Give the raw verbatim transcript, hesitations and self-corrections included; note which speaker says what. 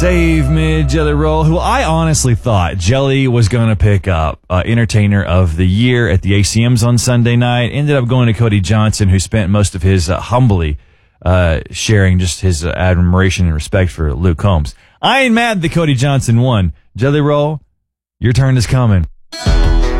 Speaker 1: Dave Mid Jelly Roll, who I honestly thought Jelly was going to pick up uh, Entertainer of the Year at the A C Ms on Sunday night, ended up going to Cody Johnson, who spent most of his uh, humbly uh, sharing just his uh, admiration and respect for Luke Combs. I ain't mad that Cody Johnson won. Jelly Roll, your turn is coming.